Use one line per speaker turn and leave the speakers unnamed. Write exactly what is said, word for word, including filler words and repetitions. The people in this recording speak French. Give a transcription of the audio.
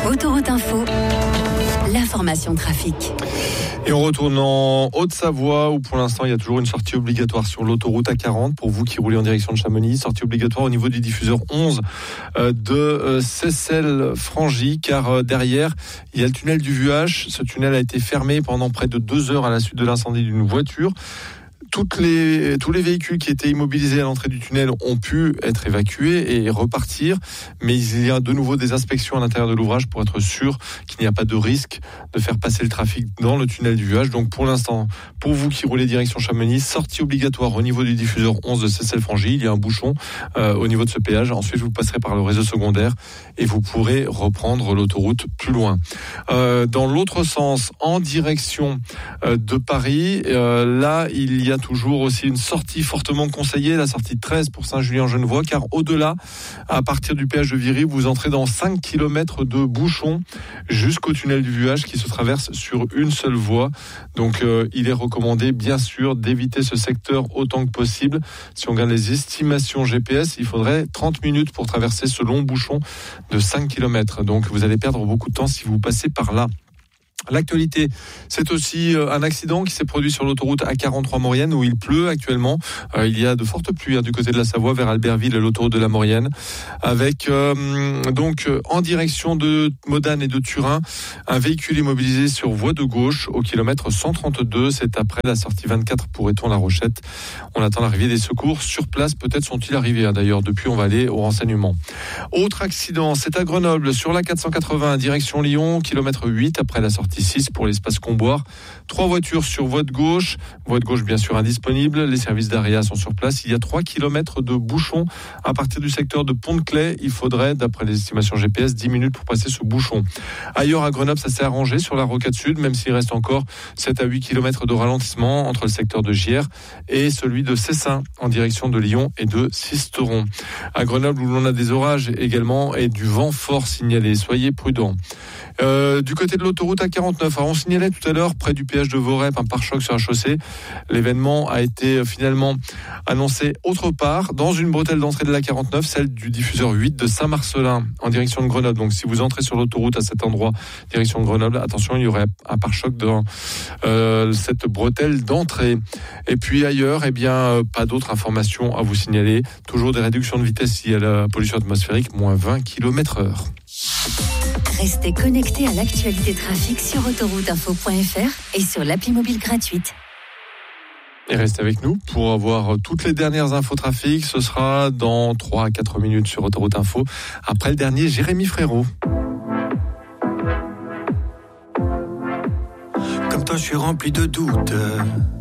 Autoroute Info, l'information trafic.
Et on retourne en Haute-Savoie où pour l'instant il y a toujours une sortie obligatoire sur l'autoroute A quarante pour vous qui roulez en direction de Chamonix. Sortie obligatoire au niveau du diffuseur onze de Seyssel-Frangy car derrière il y a le tunnel du Vuache. Ce tunnel a été fermé pendant près de deux heures à la suite de l'incendie d'une voiture. Toutes les, tous les véhicules qui étaient immobilisés à l'entrée du tunnel ont pu être évacués et repartir, mais il y a de nouveau des inspections à l'intérieur de l'ouvrage pour être sûr qu'il n'y a pas de risque de faire passer le trafic dans le tunnel du Vuache. Donc pour l'instant, pour vous qui roulez direction Chamonix, sortie obligatoire au niveau du diffuseur onze de Seyssel-Frangy. Il y a un bouchon euh, au niveau de ce péage. Ensuite, vous passerez par le réseau secondaire et vous pourrez reprendre l'autoroute plus loin. Euh, dans l'autre sens, en direction euh, de Paris, euh, là, il y a toujours aussi une sortie fortement conseillée, la sortie treize pour Saint-Julien-Genevois, car au-delà, à partir du péage de Viry, vous entrez dans cinq kilomètres de bouchons jusqu'au tunnel du Vuache qui se traverse sur une seule voie. Donc euh, il est recommandé bien sûr d'éviter ce secteur autant que possible. Si on regarde les estimations G P S, il faudrait trente minutes pour traverser ce long bouchon de cinq kilomètres. Donc vous allez perdre beaucoup de temps si vous passez par là. L'actualité, c'est aussi un accident qui s'est produit sur l'autoroute A quarante-trois Maurienne où il pleut actuellement. Euh, il y a de fortes pluies hein, du côté de la Savoie vers Albertville et l'autoroute de la Maurienne. Avec euh, donc en direction de Modane et de Turin, un véhicule immobilisé sur voie de gauche au kilomètre cent trente-deux. C'est après la sortie vingt-quatre pour Éton-La Rochette. On attend l'arrivée des secours sur place. Peut-être sont-ils arrivés hein, d'ailleurs. Depuis, on va aller au renseignement. Autre accident, c'est à Grenoble sur la quatre cent quatre-vingts direction Lyon, kilomètre huit après la sortie six pour l'espace Comboire. Trois voitures sur voie de gauche. Voie de gauche bien sûr indisponible. Les services d'A R E A sont sur place. Il y a trois kilomètres de bouchons à partir du secteur de Pont-de-Claix. Il faudrait, d'après les estimations G P S, dix minutes pour passer ce bouchon. Ailleurs à Grenoble, ça s'est arrangé sur la rocade sud, même s'il reste encore sept à huit kilomètres de ralentissement entre le secteur de Giers et celui de Cessin en direction de Lyon et de Sisteron. À Grenoble où l'on a des orages également et du vent fort signalé. Soyez prudents. Euh, du côté de l'autoroute A quarante-neuf, alors on signalait tout à l'heure près du péage de Vorep un pare-choc sur la chaussée. L'événement a été finalement annoncé autre part, dans une bretelle d'entrée de l'A quarante-neuf, celle du diffuseur huit de Saint-Marcelin en direction de Grenoble. Donc si vous entrez sur l'autoroute à cet endroit, direction de Grenoble, attention, il y aurait un pare-choc dans euh, cette bretelle d'entrée. Et puis ailleurs, eh bien, euh, pas d'autres informations à vous signaler. Toujours des réductions de vitesse si il y a la pollution atmosphérique, moins vingt kilomètres heure.
Restez connectés à l'actualité trafic sur autoroute info point f r et sur l'appli mobile gratuite.
Et restez avec nous pour avoir toutes les dernières infos trafic. Ce sera dans trois à quatre minutes sur Autoroute Info. Après le dernier, Jérémy Frérot.
Comme toi, je suis rempli de doutes.